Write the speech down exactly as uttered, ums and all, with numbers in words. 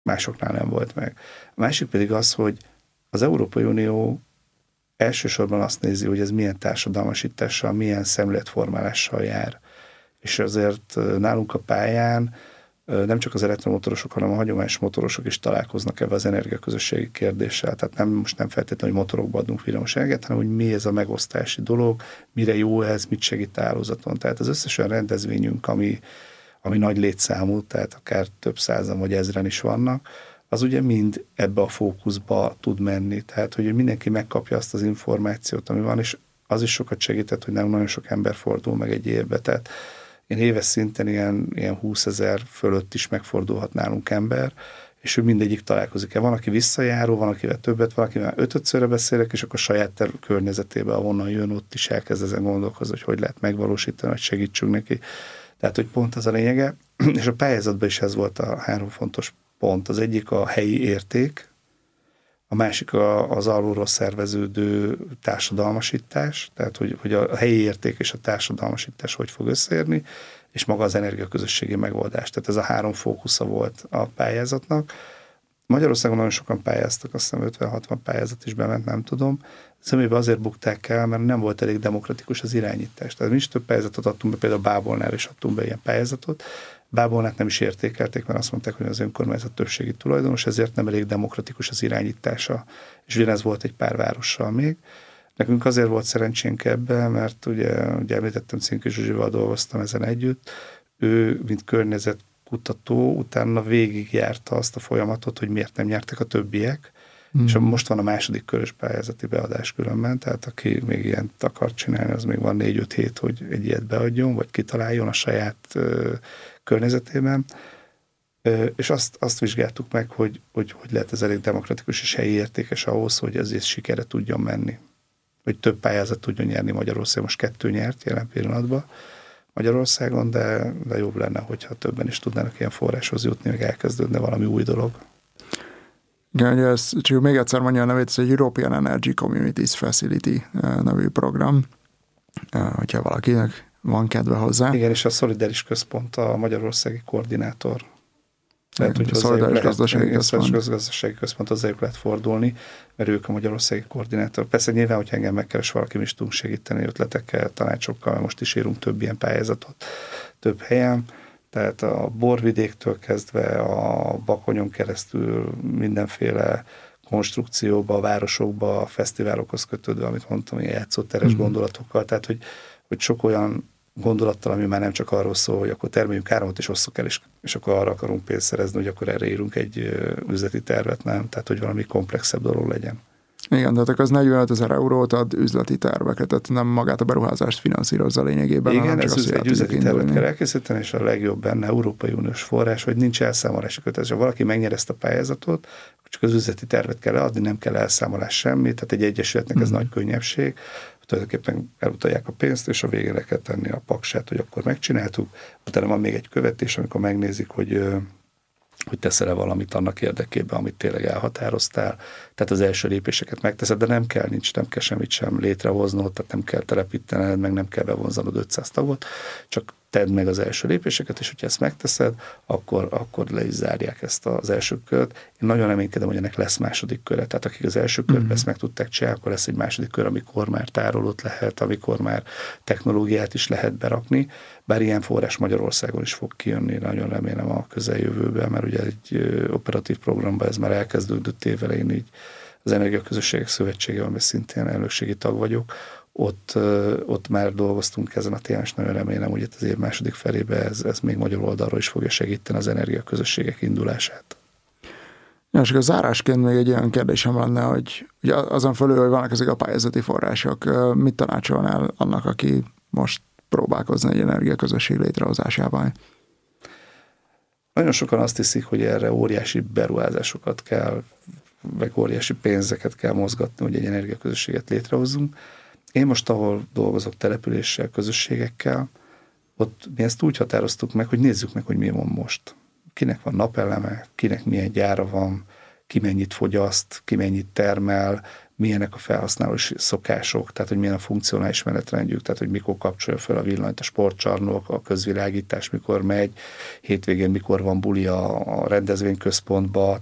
másoknál nem volt meg. A másik pedig az, hogy az Európai Unió elsősorban azt nézi, hogy ez milyen társadalmasítással, milyen szemléletformálással jár. És azért nálunk a pályán nem csak az elektromotorosok, hanem a hagyományos motorosok is találkoznak ebben az energiaközösségi kérdéssel. Tehát nem, most nem feltétlenül, hogy motorokba adunk villamos energiát, hanem hogy mi ez a megosztási dolog, mire jó ez, mit segít a hálózaton. Tehát az összes olyan rendezvényünk, ami, ami nagy létszámú, tehát akár több százan vagy ezren is vannak, az ugye mind ebbe a fókuszba tud menni. Tehát, hogy mindenki megkapja azt az információt, ami van, és az is sokat segített, hogy nem nagyon sok ember fordul meg egy évbe. Tehát én éves szinten ilyen, ilyen húszezer fölött is megfordulhat nálunk ember, és ő mindegyik találkozik. Van, aki visszajáró, van, akivel többet, van, akivel ötötszörre beszélek, és akkor saját ter- környezetében, ahonnan jön, ott is elkezd ezen gondolkozni, hogy hogy lehet megvalósítani, hogy segítsünk neki. Tehát, hogy pont az a lényege, és a pályázatban is ez volt a három fontos pont. Az egyik a helyi érték, a másik a, az alulról szerveződő társadalmasítás, tehát hogy, hogy a helyi érték és a társadalmasítás hogy fog összeérni, és maga az energiaközösségi megoldás. Tehát ez a három fókusza volt a pályázatnak. Magyarországon nagyon sokan pályáztak, azt hiszem ötven-hatvan pályázat is bement, nem tudom. Személyben azért bukták el, mert nem volt elég demokratikus az irányítás. Tehát mi is több pályázatot adtunk be, például Bábolnál is adtunk be ilyen pályázatot. Bábolnát nem is értékelték, mert azt mondták, hogy az önkormányzat többségi tulajdonos, ezért nem elég demokratikus az irányítása. És ugyanez volt egy pár várossal még. Nekünk azért volt szerencsénk ebben, mert ugye, ugye említettem, Cinki Zsuzsival dolgoztam ezen együtt. Ő, mint környezetkutató, utána végigjárta azt a folyamatot, hogy miért nem nyertek a többiek. Mm. És most van a második körös pályázati beadás különben, tehát aki még ilyen akar csinálni, az még van négy-öt hét, hogy egy ilyet beadjon, vagy kitaláljon a saját ö, környezetében. Ö, és azt, azt vizsgáltuk meg, hogy, hogy hogy lehet ez elég demokratikus és helyi értékes ahhoz, hogy ezért sikere tudjon menni. Hogy több pályázat tudjon nyerni Magyarországon. Most kettő nyert jelen pillanatban Magyarországon, de, de jobb lenne, hogyha többen is tudnának ilyen forráshoz jutni, meg elkezdődne valami új dolog. Igen, ugye ez, csak még egyszer mondja a nevét, ez egy European Energy Communities Facility nevű program, hogyha valakinek van kedve hozzá. Igen, és a Szolidáris Központ a magyarországi koordinátor. Tehát, hogy a Szolidáris Gazdasági Központ. A Gazdasági Központ hozzájuk lehet fordulni, mert ők a magyarországi koordinátor. Persze nyilván, hogyha engem megkeres valaki, mi is tudunk segíteni ötletekkel, tanácsokkal, most is írunk több ilyen pályázatot több helyen. Tehát a borvidéktől kezdve a Bakonyon keresztül mindenféle konstrukcióba, a városokba, a fesztiválokhoz kötődve, amit mondtam, ilyen játszóteres mm-hmm. gondolatokkal. Tehát, hogy, hogy sok olyan gondolattal, ami már nem csak arról szól, hogy akkor termeljünk áramot és osszuk el, és, és akkor arra akarunk pénzt szerezni, hogy akkor erre írunk egy üzleti tervet, nem? Tehát, hogy valami komplexebb dolog legyen. Igen, tehát az negyvenötezer eurót ad üzleti terveket, tehát nem magát a beruházást finanszírozza lényegében. Igen, ez az egy üzleti tervet kell elkészíteni, és a legjobb benne Európai Uniós forrás, hogy nincs elszámolási kötelező. Ha valaki megnyer ezt a pályázatot, csak az üzleti tervet kell leadni, nem kell elszámolás semmi, tehát egy egyesületnek ez mm. nagy könnyebbség. Tulajdonképpen elutalják a pénzt, és a végére kell tenni a paksát, hogy akkor megcsináltuk. Utána van még egy követés, amikor megnézik, hogy hogy teszel-e valamit annak érdekében, amit tényleg elhatároztál. Tehát az első lépéseket megteszed, de nem kell, nincs, nem kell semmit sem létrehoznod, tehát nem kell telepítened, meg nem kell bevonzanod ötszáz tagot, csak tedd meg az első lépéseket, és hogyha ezt megteszed, akkor, akkor le is zárják ezt az első kört. Én nagyon reménykedem, hogy ennek lesz második köre. Tehát akik az első körben mm-hmm. ezt meg tudták csinálni, akkor lesz egy második kör, amikor már tárolót lehet, amikor már technológiát is lehet berakni. Bár ilyen forrás Magyarországon is fog kijönni, nagyon remélem a közeljövőben, mert ugye egy operatív programban ez már elkezdődött évelején, így az Energiaközösségek Szövetsége, amiben szintén elnökségi tag vagyok, ott, ott már dolgoztunk ezen a témán, és nagyon remélem, hogy itt az év második felében ez, ez még magyar oldalról is fogja segíteni az energiaközösségek indulását. Ja, és a zárásként még egy olyan kérdésem lenne, hogy ugye azon fölül, hogy vannak ezek a pályázati források, mit tanácsolnál annak, aki most próbálkozni egy energiaközösség létrehozásában? Nagyon sokan azt hiszik, hogy erre óriási beruházásokat kell, meg óriási pénzeket kell mozgatni, hogy egy energiaközösséget létrehozzunk. Én most, ahol dolgozok településsel, közösségekkel, ott mi ezt úgy határoztuk meg, hogy nézzük meg, hogy mi van most. Kinek van napeleme, kinek milyen gyára van, ki mennyit fogyaszt, ki mennyit termel, milyenek a felhasználási szokások, tehát hogy milyen a funkcionális menetrendjük, tehát hogy mikor kapcsolja fel a villanyt a sportcsarnok, a közvilágítás mikor megy, hétvégén mikor van buli a, a rendezvényközpontba,